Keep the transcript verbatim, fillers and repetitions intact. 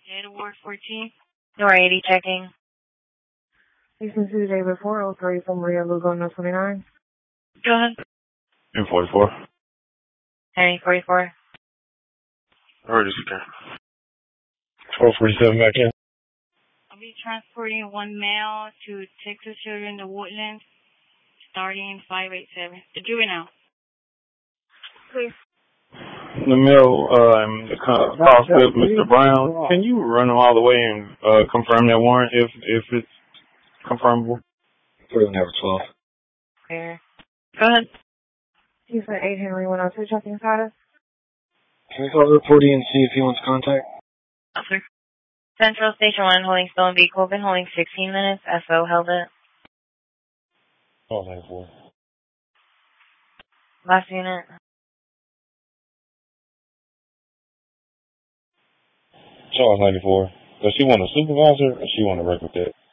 Data Ward fourteen. Door eighty checking. Houston two day before oh three from Maria Lugano twenty-nine. Go ahead. M forty-four. Henry forty-four. Already secure. twelve forty-seven back in. I'll be transporting one male to Texas Children, the Woodlands, starting five eight seven. The juvenile. Please. The mail, uh, and the cross with Mister Brown. Can you run them all the way and uh, confirm that warrant if if it's confirmable? We're never twelve. Clear. Go ahead. Houston eight Henry one oh two checking status. Can we call the reporting and see if he wants contact? Officer. Central Station one holding stolen vehicle. Been holding sixteen minutes. S O held it. Oh, ninety-four. Last unit. Charles ninety-four. Does she want a supervisor or she want a record that?